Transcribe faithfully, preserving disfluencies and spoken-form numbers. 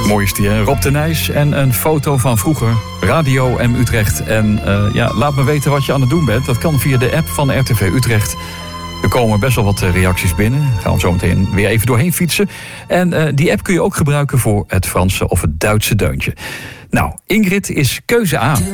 Mooi is die, hè? Rob de Nijs en een foto van vroeger. Radio M Utrecht. En uh, ja, laat me weten wat je aan het doen bent. Dat kan via de app van R T V Utrecht. Er komen best wel wat reacties binnen. Daar gaan we zo meteen weer even doorheen fietsen. En uh, die app kun je ook gebruiken voor het Franse of het Duitse deuntje. Nou, Ingrid is keuze A.